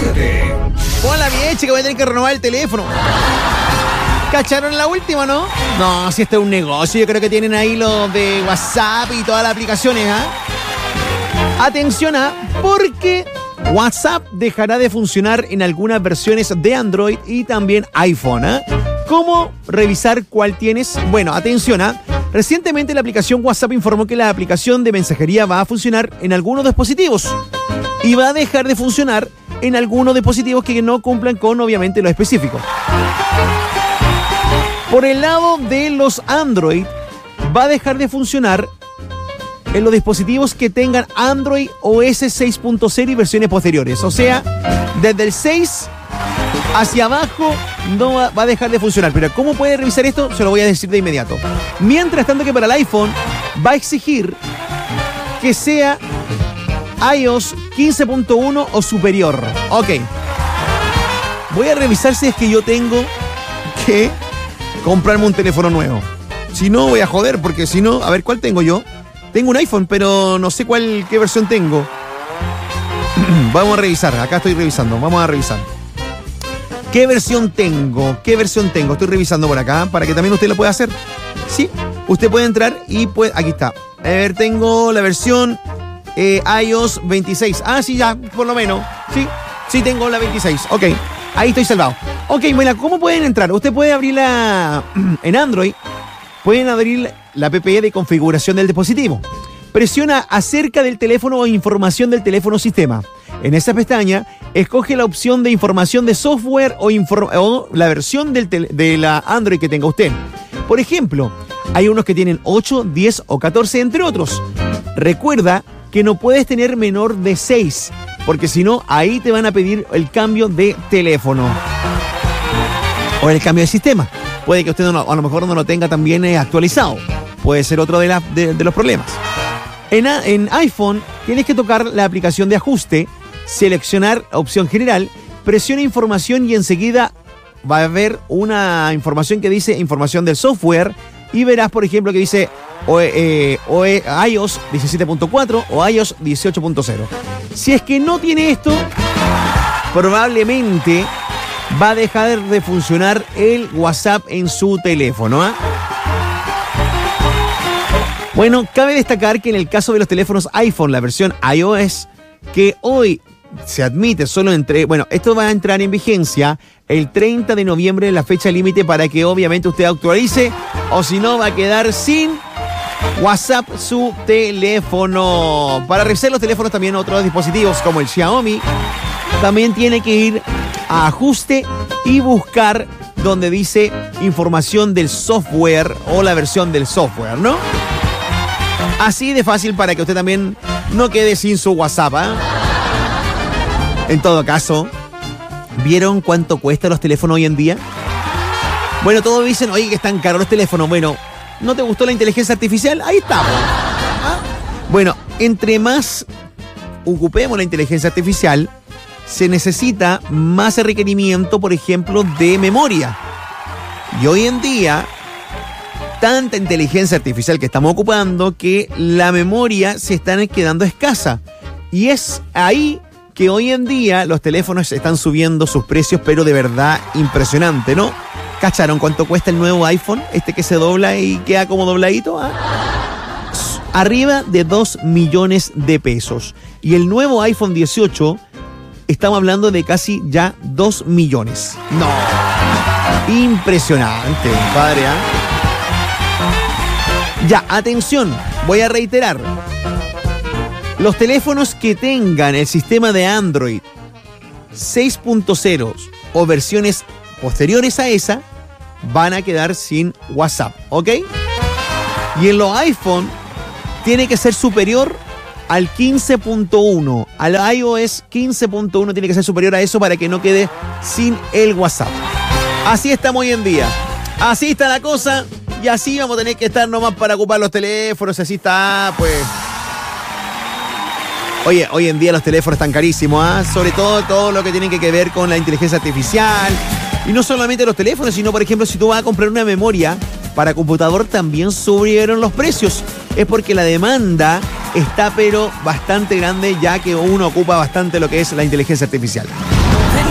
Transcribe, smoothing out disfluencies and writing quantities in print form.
7. Hola, vieja, que voy a tener que renovar el teléfono. ¿Cacharon la última, no? No, si esto es un negocio, yo creo que tienen ahí los de WhatsApp y todas las aplicaciones, ¿ah? Atención, porque WhatsApp dejará de funcionar en algunas versiones de Android y también iPhone, ¿ah? ¿Cómo revisar cuál tienes? Bueno, atención, recientemente la aplicación WhatsApp informó que la aplicación de mensajería va a funcionar en algunos dispositivos y va a dejar de funcionar en algunos dispositivos que no cumplan con, obviamente, lo específico. Por el lado de los Android, va a dejar de funcionar en los dispositivos que tengan Android OS 6.0 y versiones posteriores. O sea, desde el 6 hacia abajo no va a dejar de funcionar. Pero ¿cómo puede revisar esto? Se lo voy a decir de inmediato. Mientras tanto que para el iPhone va a exigir que sea iOS 15.1 o superior. Ok. Voy a revisar si es que yo tengo que comprarme un teléfono nuevo. Si no, voy a joder, porque si no, a ver, ¿cuál tengo yo? Tengo un iPhone, pero no sé qué versión tengo. Vamos a revisar, acá estoy revisando, vamos a revisar. ¿Qué versión tengo? Estoy revisando por acá, para que también usted lo pueda hacer. Sí, usted puede entrar y puede... Aquí está. A ver, tengo la versión iOS 26. Ah, sí, ya, por lo menos. Sí, tengo la 26. Ok, ahí estoy salvado. Ok, bueno, ¿cómo pueden entrar? Usted puede abrirla en Android. Pueden abrir la app de configuración del dispositivo. Presiona acerca del teléfono o información del teléfono sistema. En esa pestaña, escoge la opción de información de software o la versión de la Android que tenga usted. Por ejemplo, hay unos que tienen 8, 10 o 14, entre otros. Recuerda que no puedes tener menor de 6, porque si no, ahí te van a pedir el cambio de teléfono o el cambio de sistema. Puede que usted a lo mejor no lo tenga también actualizado. Puede ser otro de los problemas. En iPhone tienes que tocar la aplicación de ajuste, seleccionar opción general, presiona información y enseguida va a haber una información que dice información del software y verás, por ejemplo, que dice iOS 17.4 o iOS 18.0. Si es que no tiene esto, probablemente va a dejar de funcionar el WhatsApp en su teléfono, Bueno, cabe destacar que en el caso de los teléfonos iPhone, la versión iOS, que hoy se admite solo esto va a entrar en vigencia el 30 de noviembre, la fecha límite para que obviamente usted actualice, o si no va a quedar sin WhatsApp su teléfono. Para revisar los teléfonos también otros dispositivos como el Xiaomi, también tiene que ir a ajuste y buscar donde dice información del software o la versión del software, ¿no? Así de fácil para que usted también no quede sin su WhatsApp, En todo caso, ¿vieron cuánto cuestan los teléfonos hoy en día? Bueno, todos dicen, oye, que están caros los teléfonos. Bueno, ¿no te gustó la inteligencia artificial? Ahí estamos. Bueno, entre más ocupemos la inteligencia artificial, se necesita más requerimiento, por ejemplo, de memoria. Y hoy en día, tanta inteligencia artificial que estamos ocupando que la memoria se está quedando escasa. Y es ahí que hoy en día los teléfonos están subiendo sus precios, pero de verdad impresionante, ¿no? ¿Cacharon cuánto cuesta el nuevo iPhone? Este que se dobla y queda como dobladito, Arriba de 2 millones de pesos. Y el nuevo iPhone 18... estamos hablando de casi ya 2 millones. No. Impresionante, padre, Ya, atención, voy a reiterar. Los teléfonos que tengan el sistema de Android 6.0 o versiones posteriores a esa van a quedar sin WhatsApp, ¿ok? Y en los iPhone tiene que ser superior al 15.1, al iOS 15.1 tiene que ser superior a eso para que no quede sin el WhatsApp. Así estamos hoy en día. Así está la cosa y así vamos a tener que estar nomás para ocupar los teléfonos. Así está, pues. Oye, hoy en día los teléfonos están carísimos, sobre todo lo que tiene que ver con la inteligencia artificial. Y no solamente los teléfonos, sino, por ejemplo, si tú vas a comprar una memoria para computador, también subieron los precios. Es porque la demanda está pero bastante grande, ya que uno ocupa bastante lo que es la inteligencia artificial.